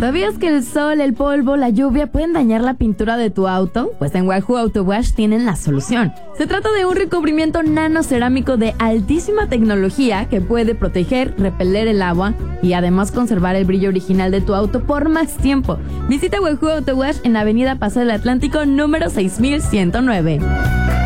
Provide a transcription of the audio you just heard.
¿Sabías que el sol, el polvo, la lluvia pueden dañar la pintura de tu auto? Pues en Wahoo Auto Wash tienen la solución. Se trata de un recubrimiento nanocerámico de altísima tecnología que puede proteger, repeler el agua y además conservar el brillo original de tu auto por más tiempo. Visita Wahoo Auto Wash en Avenida Paso del Atlántico número 6109.